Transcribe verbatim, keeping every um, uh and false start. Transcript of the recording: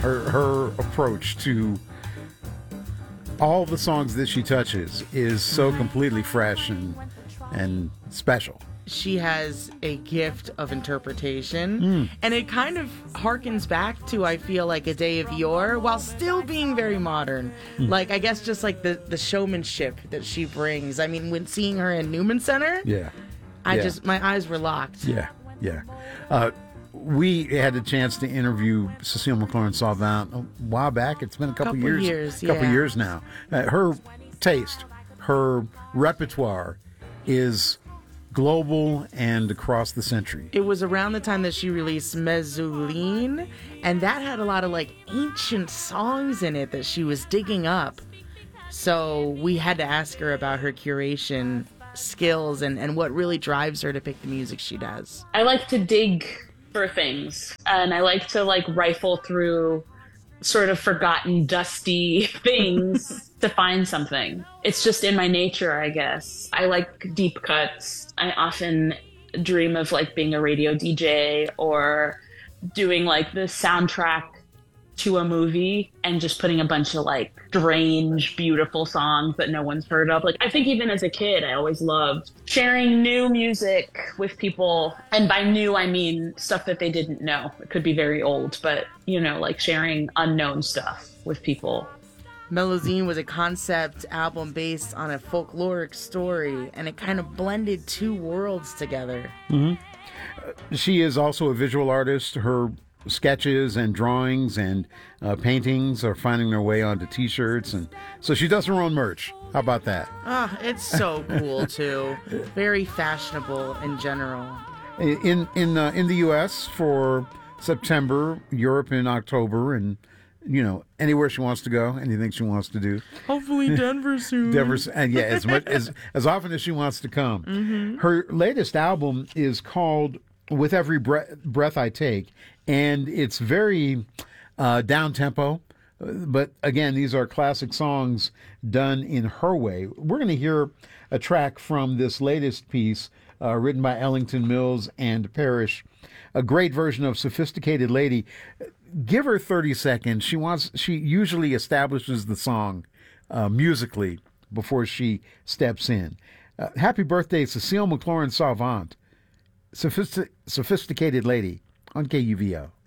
Her her approach to all the songs that she touches is so mm-hmm. completely fresh and and special. She has a gift of interpretation, mm. and it kind of harkens back to, I feel like, A Day of Yore, while still being very modern. Mm. Like, I guess just like the, the showmanship that she brings. I mean, when seeing her in Newman Center, yeah, I yeah. just, my eyes were locked. Yeah, yeah. Uh, we had a chance to interview Cecile McLorin-Salvant a while back. It's been a couple, couple years, years, a couple yeah. years now. Uh, her taste, her repertoire is global and across the century. It was around the time that she released Mezzuline, and that had a lot of like ancient songs in it that she was digging up. So we had to ask her about her curation skills and, and what really drives her to pick the music she does. I like to dig for things, and I like to like rifle through sort of forgotten, dusty things to find something. It's just in my nature, I guess. I like deep cuts. I often dream of like being a radio D J or doing like the soundtrack to a movie and just putting a bunch of like strange, beautiful songs that no one's heard of. Like, I think even as a kid, I always loved sharing new music with people. And by new, I mean stuff that they didn't know. It could be very old, but you know, like sharing unknown stuff with people. Melusine was a concept album based on a folkloric story, and it kind of blended two worlds together. Mm-hmm. Uh, she is also a visual artist. Her sketches and drawings and uh, paintings are finding their way onto T-shirts, and so she does her own merch. How about that? Ah, it's so cool too. Very fashionable in general. In in uh, in the U S for September, Europe in October, and you know, anywhere she wants to go, anything she wants to do. Hopefully Denver soon. Denver, and yeah, as much as as often as she wants to come. Mm-hmm. Her latest album is called With Every Breath, Breath I Take, and it's very uh, down tempo. But again, these are classic songs done in her way. We're going to hear a track from this latest piece, uh, written by Ellington Mills and Parrish. A great version of Sophisticated Lady. Give her thirty seconds. She wants. She usually establishes the song uh, musically before she steps in. Uh, happy birthday, Cecile McLorin-Salvant, Sophist- Sophisticated Lady on K U V O.